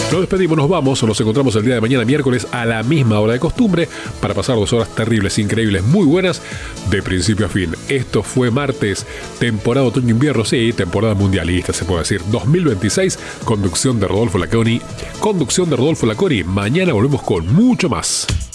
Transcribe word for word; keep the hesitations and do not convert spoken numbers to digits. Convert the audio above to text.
Nos despedimos, nos vamos, nos encontramos el día de mañana miércoles a la misma hora de costumbre para pasar dos horas terribles, increíbles, muy buenas de principio a fin. Esto fue martes, temporada otoño-invierno, sí, temporada mundialista se puede decir, dos mil veintiséis, conducción de Rodolfo Laconi, conducción de Rodolfo Laconi. Mañana volvemos con mucho más.